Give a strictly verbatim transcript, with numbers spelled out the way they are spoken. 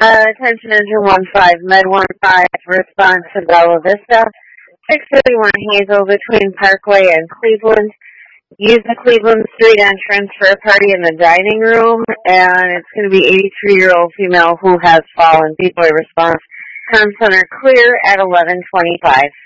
Uh, attention engine one five, Med one five, response to Bella Vista, six thirty-one Hazel between Parkway and Cleveland. Use the Cleveland Street entrance for a party in the dining room, and it's going to be eighty-three-year-old female who has fallen. Deploy response. Com center clear at eleven twenty-five.